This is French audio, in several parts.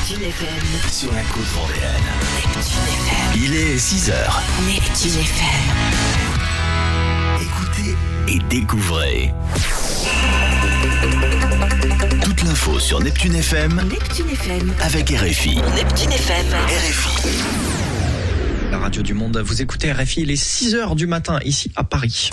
Neptune FM. Sur la côte vendéenne. Neptune FM. Il est 6h. Neptune FM. Écoutez et découvrez. Toute l'info sur Neptune FM. Neptune FM. Avec RFI. Neptune FM. RFI. La radio du monde, vous écoutez RFI, il est 6h du matin ici à Paris.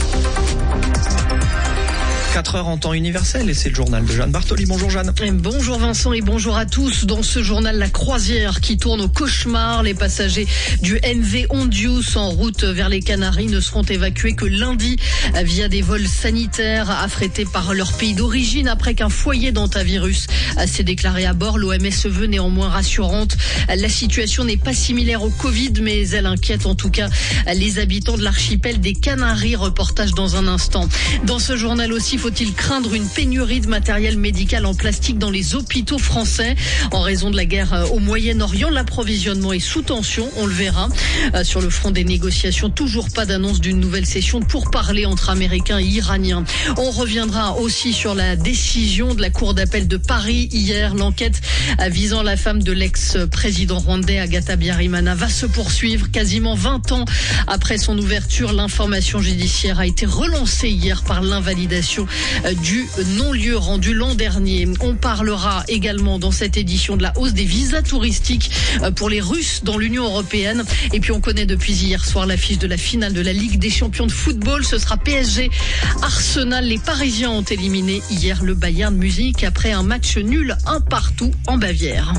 4h en temps universel et c'est le journal de Jeanne Bartoli. Bonjour Jeanne. Bonjour Vincent et bonjour à tous. Dans ce journal, la croisière qui tourne au cauchemar. Les passagers du MV Hondius en route vers les Canaries ne seront évacués que lundi via des vols sanitaires affrétés par leur pays d'origine après qu'un foyer d'hantavirus s'est déclaré à bord. L'OMS se veut néanmoins rassurante. La situation n'est pas similaire au Covid, mais elle inquiète en tout cas les habitants de l'archipel des Canaries. Reportage dans un instant. Dans ce journal aussi, faut-il craindre une pénurie de matériel médical en plastique dans les hôpitaux français en raison de la guerre au Moyen-Orient? L'approvisionnement est sous tension, on le verra. Sur le front des négociations, toujours pas d'annonce d'une nouvelle session pour parler entre Américains et Iraniens. On reviendra aussi sur la décision de la Cour d'appel de Paris hier. L'enquête visant la femme de l'ex-président rwandais Agatha Habyarimana va se poursuivre. Quasiment 20 ans après son ouverture, l'information judiciaire a été relancée hier par l'invalidation du non-lieu rendu l'an dernier. On parlera également dans cette édition de la hausse des visas touristiques pour les Russes dans l'Union européenne. Et puis on connaît depuis hier soir l'affiche de la finale de la Ligue des champions de football. Ce sera PSG Arsenal. Les Parisiens ont éliminé hier le Bayern Munich après un match nul 1-1 en Bavière.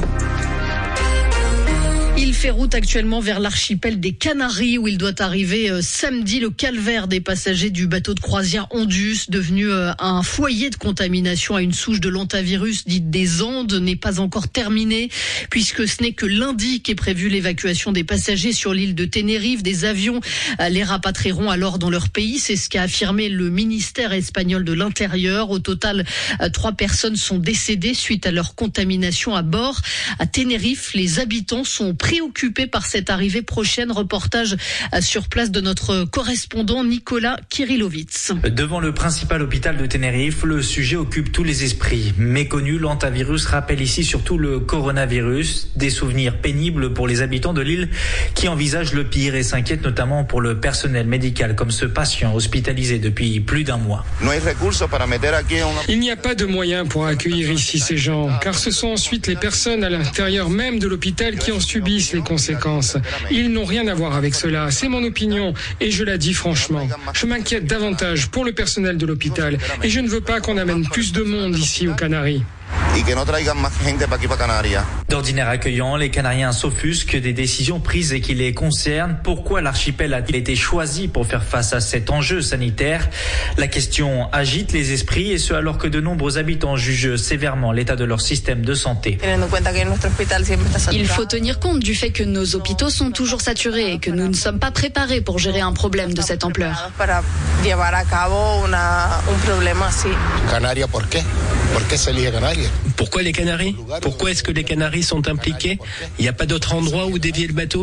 Il fait route actuellement vers l'archipel des Canaries où il doit arriver samedi. Le calvaire des passagers du bateau de croisière Hondius, devenu un foyer de contamination à une souche de l'hantavirus dite des Andes, n'est pas encore terminé puisque ce n'est que lundi qu'est prévue l'évacuation des passagers sur l'île de Tenerife. Des avions les rapatrieront alors dans leur pays. C'est ce qu'a affirmé le ministère espagnol de l'Intérieur. Au total, 3 personnes sont décédées suite à leur contamination à bord. À Tenerife, les habitants sont préoccupés par cette arrivée prochaine. Reportage sur place de notre correspondant Nicolas Kirilovitz. Devant le principal hôpital de Tenerife, le sujet occupe tous les esprits. Méconnu, l'hantavirus rappelle ici surtout le coronavirus. Des souvenirs pénibles pour les habitants de l'île qui envisagent le pire et s'inquiètent notamment pour le personnel médical comme ce patient hospitalisé depuis plus d'un mois. Il n'y a pas de moyens pour accueillir ici ces gens, car ce sont ensuite les personnes à l'intérieur même de l'hôpital qui en subissent les conséquences. Ils n'ont rien à voir avec cela, c'est mon opinion et je la dis franchement. Je m'inquiète davantage pour le personnel de l'hôpital et je ne veux pas qu'on amène plus de monde ici aux Canaries. D'ordinaire accueillant, les Canariens s'offusquent des décisions prises et qui les concernent. Pourquoi l'archipel a-t-il été choisi pour faire face à cet enjeu sanitaire? La question agite les esprits et ce alors que de nombreux habitants jugent sévèrement l'état de leur système de santé. Il faut tenir compte du fait que nos hôpitaux sont toujours saturés et que nous ne sommes pas préparés pour gérer un problème de cette ampleur. Pourquoi les Canaries? Pourquoi est-ce que les Canaries sont impliqués? Il n'y a pas d'autre endroit où dévier le bateau?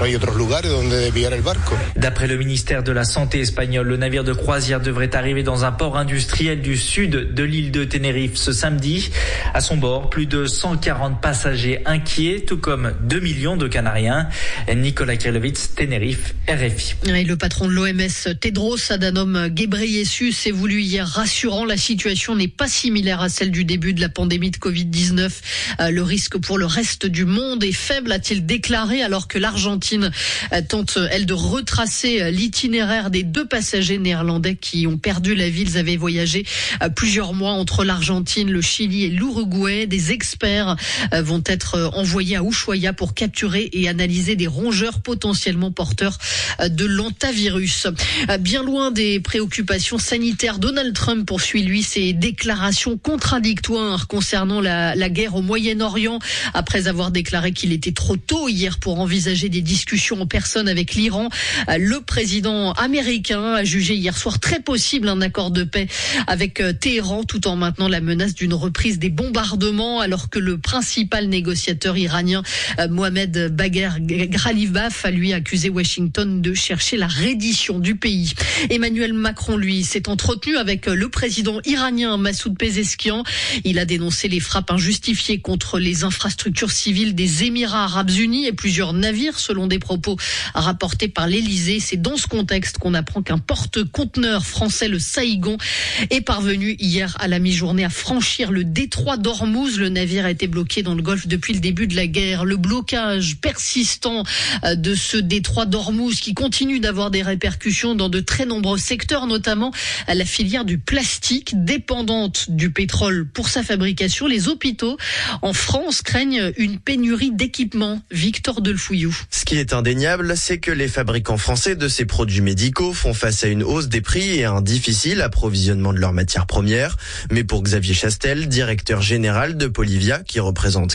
D'après le ministère de la Santé espagnol, le navire de croisière devrait arriver dans un port industriel du sud de l'île de Tenerife ce samedi. À son bord, plus de 140 passagers inquiets, tout comme 2 millions de Canariens. Nicolas Kirilovitz, Tenerife, RFI. Et le patron de l'OMS, Tedros Adhanom Ghebreyesus, s'est voulu hier rassurant. La situation n'est pas similaire à celle du début de la pandémie de Covid-19. Le risque pour le reste du monde est faible, a-t-il déclaré, alors que l'Argentine tente, elle, de retracer l'itinéraire des 2 passagers néerlandais qui ont perdu la vie. Ils avaient voyagé plusieurs mois entre l'Argentine, le Chili et l'Uruguay. Des experts vont être envoyés à Ushuaia pour capturer et analyser des rongeurs potentiellement porteurs de l'hantavirus. Bien loin des préoccupations sanitaires, Donald Trump poursuit, lui, ses déclarations contradictoires concernant la guerre au Moyen-Orient après avoir déclaré qu'il était trop tôt hier pour envisager des discussions discussions en personne avec l'Iran. Le président américain a jugé hier soir très possible un accord de paix avec Téhéran, tout en maintenant la menace d'une reprise des bombardements, alors que le principal négociateur iranien, Mohamed Bagher Ghalibaf, a lui accusé Washington de chercher la reddition du pays. Emmanuel Macron, lui, s'est entretenu avec le président iranien Massoud Pezeshkian. Il a dénoncé les frappes injustifiées contre les infrastructures civiles des Émirats arabes unis et plusieurs navires, selon des propos rapportés par l'Élysée. C'est dans ce contexte qu'on apprend qu'un porte-conteneur français, le Saïgon, est parvenu hier à la mi-journée à franchir le détroit d'Ormuz. Le navire a été bloqué dans le Golfe depuis le début de la guerre. Le blocage persistant de ce détroit d'Ormuz qui continue d'avoir des répercussions dans de très nombreux secteurs, notamment à la filière du plastique, dépendante du pétrole pour sa fabrication. Les hôpitaux en France craignent une pénurie d'équipements. Victor Delfouillou. Ce qui est indéniable, c'est que les fabricants français de ces produits médicaux font face à une hausse des prix et à un difficile approvisionnement de leurs matières premières. Mais pour Xavier Chastel, directeur général de Polivia, qui représente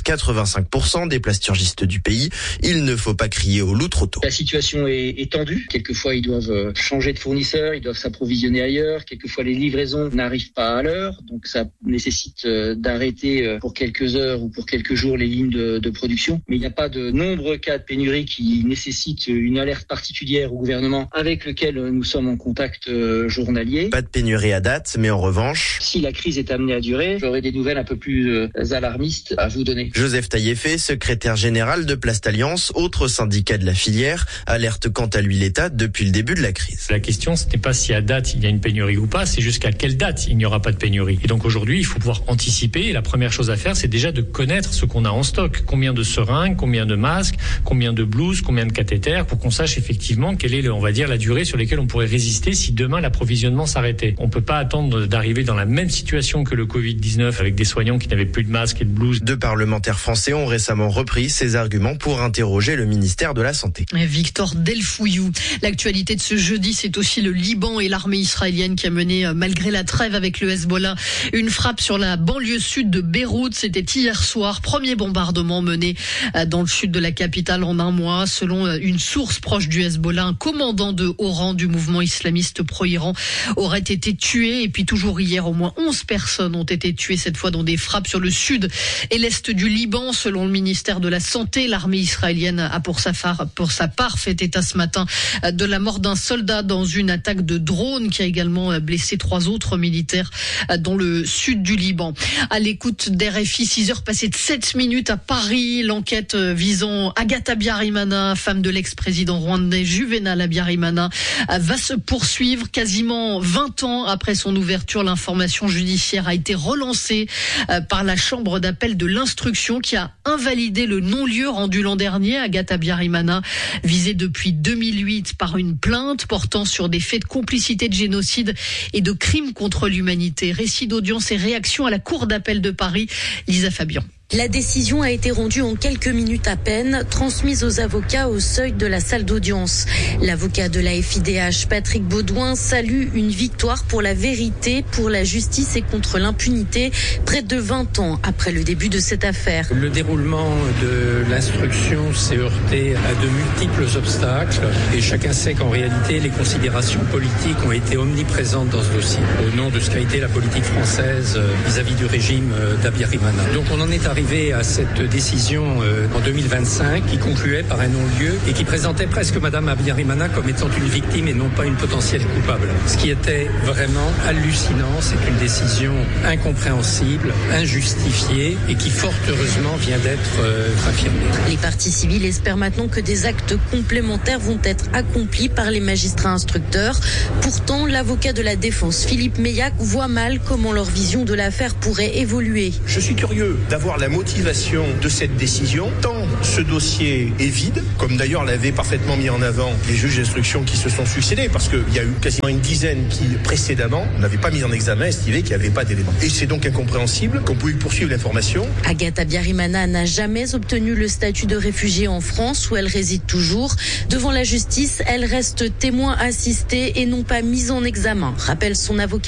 85% des plasturgistes du pays, il ne faut pas crier au loup trop tôt. La situation est tendue. Quelquefois, ils doivent changer de fournisseur, ils doivent s'approvisionner ailleurs. Quelquefois, les livraisons n'arrivent pas à l'heure. Donc, ça nécessite d'arrêter pour quelques heures ou pour quelques jours les lignes de production. Mais il n'y a pas de nombreux cas de pénurie qui nécessitent une alerte particulière au gouvernement avec lequel nous sommes en contact journalier. Pas de pénurie à date, mais en revanche... Si la crise est amenée à durer, j'aurai des nouvelles un peu plus alarmistes à vous donner. Joseph Taillefer, secrétaire général de Plastalliance, autre syndicat de la filière, alerte quant à lui l'État depuis le début de la crise. La question, ce n'est pas si à date il y a une pénurie ou pas, c'est jusqu'à quelle date il n'y aura pas de pénurie. Et donc aujourd'hui, il faut pouvoir anticiper. Et la première chose à faire, c'est déjà de connaître ce qu'on a en stock. Combien de seringues, combien de masques, combien de blouses, combien de cathéters, pour qu'on sache effectivement quelle est, on va dire, la durée sur laquelle on pourrait résister si demain l'approvisionnement s'arrêtait. On peut pas attendre d'arriver dans la même situation que le Covid-19 avec des soignants qui n'avaient plus de masques et de blouses. Deux parlementaires français ont récemment repris ces arguments pour interroger le ministère de la Santé. Victor Delfouillou. L'actualité de ce jeudi, c'est aussi le Liban et l'armée israélienne qui a mené, malgré la trêve avec le Hezbollah, une frappe sur la banlieue sud de Beyrouth. C'était hier soir. Premier bombardement mené dans le sud de la capitale en un mois. Selon une source proche du Hezbollah, un commandant de haut rang du mouvement islamiste pro-Iran aurait été tué. Et puis toujours hier, au moins 11 personnes ont été tuées, cette fois dans des frappes sur le sud et l'est du Liban. Selon le ministère de la Santé, l'armée israélienne a pour sa part fait état ce matin de la mort d'un soldat dans une attaque de drone qui a également blessé 3 autres militaires dans le sud du Liban. À l'écoute d'RFI, 6h passées de 7 minutes à Paris, l'enquête visant Agatha Habyarimana, femme de l'ex-président rwandais Juvenal Habyarimana, va se poursuivre. Quasiment 20 ans après son ouverture, l'information judiciaire a été relancée par la chambre d'appel de l'instruction qui a invalidé le non-lieu rendu l'an dernier. Agatha Habyarimana, visée depuis 2008 par une plainte portant sur des faits de complicité de génocide et de crimes contre l'humanité. Récit d'audience et réaction à la Cour d'appel de Paris, Lisa Fabian. La décision a été rendue en quelques minutes à peine, transmise aux avocats au seuil de la salle d'audience. L'avocat de la FIDH, Patrick Baudouin, salue une victoire pour la vérité, pour la justice et contre l'impunité, près de 20 ans après le début de cette affaire. Le déroulement de l'instruction s'est heurté à de multiples obstacles et chacun sait qu'en réalité, les considérations politiques ont été omniprésentes dans ce dossier, au nom de ce qu'a été la politique française vis-à-vis du régime d'Habyarimana. Donc on en est arrivé à cette décision en 2025 qui concluait par un non-lieu et qui présentait presque Madame Habyarimana comme étant une victime et non pas une potentielle coupable. Ce qui était vraiment hallucinant, c'est une décision incompréhensible, injustifiée et qui fort heureusement vient d'être affirmée. Les parties civiles espèrent maintenant que des actes complémentaires vont être accomplis par les magistrats instructeurs. Pourtant, l'avocat de la défense, Philippe Meillac, voit mal comment leur vision de l'affaire pourrait évoluer. Je suis curieux d'avoir la motivation de cette décision, tant ce dossier est vide, comme d'ailleurs l'avaient parfaitement mis en avant les juges d'instruction qui se sont succédés, parce qu'il y a eu quasiment une dizaine qui, précédemment, n'avaient pas mis en examen, estimaient qu'il n'y avait pas d'éléments. Et c'est donc incompréhensible qu'on pouvait poursuivre l'information. Agatha Habyarimana n'a jamais obtenu le statut de réfugiée en France, où elle réside toujours. Devant la justice, elle reste témoin assisté et non pas mise en examen, rappelle son avocat.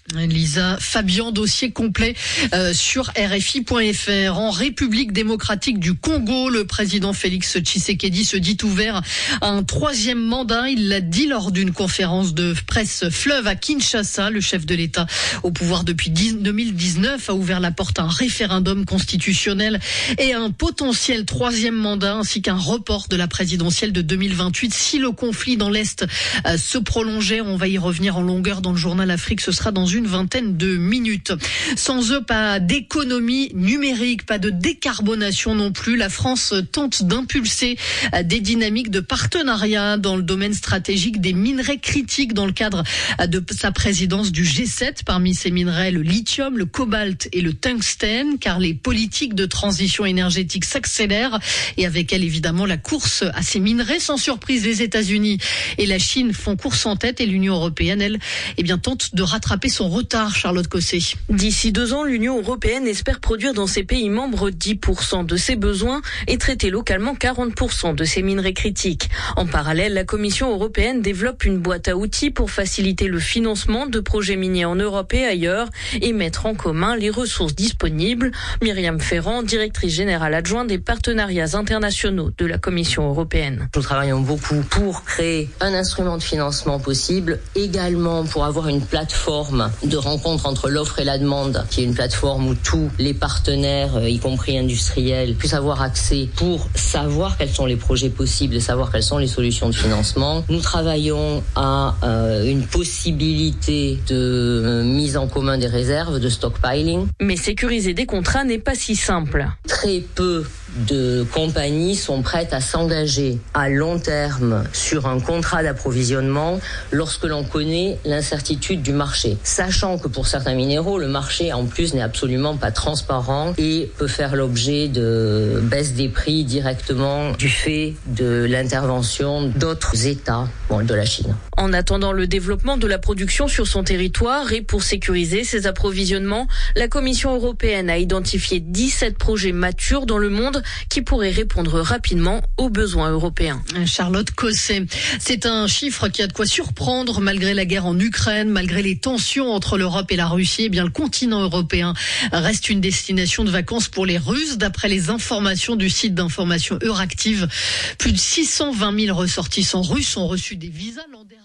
Lisa Fabian, dossier complet sur RFI.fr. En République démocratique du Congo, le président Félix Tshisekedi se dit ouvert à un 3e mandat. Il l'a dit lors d'une conférence de presse fleuve à Kinshasa. Le chef de l'État au pouvoir depuis 2019 a ouvert la porte à un référendum constitutionnel et à un potentiel 3e mandat ainsi qu'un report de la présidentielle de 2028 si le conflit dans l'Est se prolongeait. On va y revenir en longueur dans le journal Afrique. Ce sera dans une vingtaine de minutes. Sans eux, pas d'économie numérique, pas de décarbonation non plus. La France tente d'impulser des dynamiques de partenariat dans le domaine stratégique des minerais critiques dans le cadre de sa présidence du G7. Parmi ces minerais, le lithium, le cobalt et le tungstène, car les politiques de transition énergétique s'accélèrent et avec elles, évidemment, la course à ces minerais. Sans surprise, les États-Unis et la Chine font course en tête et l'Union européenne, elle, tente de rattraper son retard, Charlotte Cosset. D'ici 2 ans, l'Union européenne espère produire dans ses pays membres 10% de ses besoins et traiter localement 40% de ses minerais critiques. En parallèle, la Commission européenne développe une boîte à outils pour faciliter le financement de projets miniers en Europe et ailleurs et mettre en commun les ressources disponibles. Myriam Ferrand, directrice générale adjointe des partenariats internationaux de la Commission européenne. Nous travaillons beaucoup pour créer un instrument de financement possible, également pour avoir une plateforme de rencontre entre l'offre et la demande, qui est une plateforme où tous les partenaires, y compris industriels, puissent avoir accès pour savoir quels sont les projets possibles et savoir quelles sont les solutions de financement. Nous travaillons à une possibilité de mise en commun des réserves, de stockpiling. Mais sécuriser des contrats n'est pas si simple. Très peu de compagnies sont prêtes à s'engager à long terme sur un contrat d'approvisionnement lorsque l'on connaît l'incertitude du marché. Sachant que pour certains minéraux, le marché en plus n'est absolument pas transparent et peut faire l'objet de baisse des prix directement du fait de l'intervention d'autres États, de la Chine. En attendant le développement de la production sur son territoire et pour sécuriser ses approvisionnements, la Commission européenne a identifié 17 projets matures dans le monde qui pourraient répondre rapidement aux besoins européens. Charlotte Cosset, c'est un chiffre qui a de quoi surprendre malgré la guerre en Ukraine, malgré les tensions entre l'Europe et la Russie. Eh bien, le continent européen reste une destination de vacances pour les Russes. D'après les informations du site d'information Euractiv, plus de 620 000 ressortissants russes ont reçu des visas l'an dernier.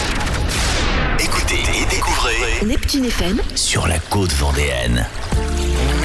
Écoutez et découvrez Neptune FM sur la côte vendéenne.